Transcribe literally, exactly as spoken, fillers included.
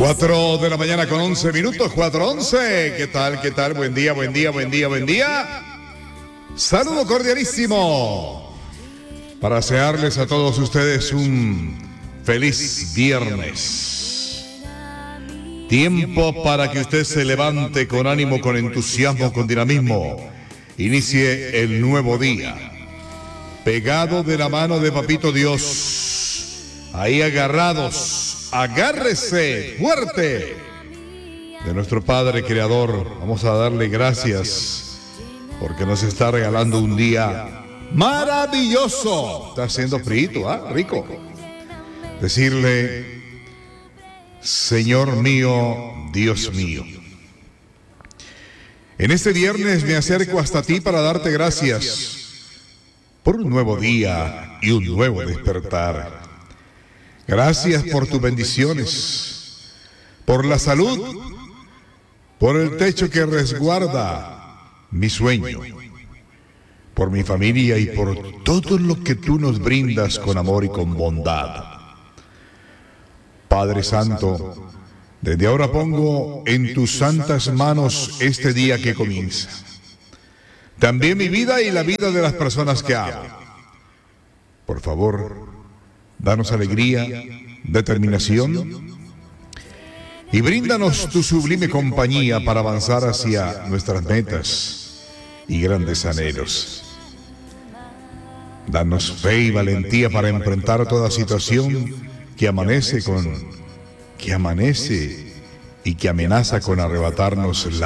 Cuatro de la mañana con once minutos, cuatro once. ¿Qué tal, qué tal? Buen día, buen día, buen día, buen día. Saludo cordialísimo para desearles a todos ustedes un feliz viernes. Tiempo para que usted se levante con ánimo, con entusiasmo, con dinamismo. Inicie el nuevo día. Pegado de la mano de Papito Dios. Ahí agarrados. Agárrese fuerte de nuestro Padre Creador. Vamos a darle gracias porque nos está regalando un día maravilloso. Está haciendo frito, ¿ah? Rico. Decirle, Señor mío, Dios mío, en este viernes me acerco hasta ti para darte gracias por un nuevo día y un nuevo despertar. Gracias por tus bendiciones, por la salud, por el techo que resguarda mi sueño, por mi familia y por todo lo que tú nos brindas con amor y con bondad. Padre Santo, desde ahora pongo en tus santas manos este día que comienza. También mi vida y la vida de las personas que amo. Por favor, danos alegría, determinación y bríndanos tu sublime compañía para avanzar hacia nuestras metas y grandes anhelos. Danos fe y valentía para enfrentar toda situación que amanece con, que amanece y que amenaza con arrebatarnos la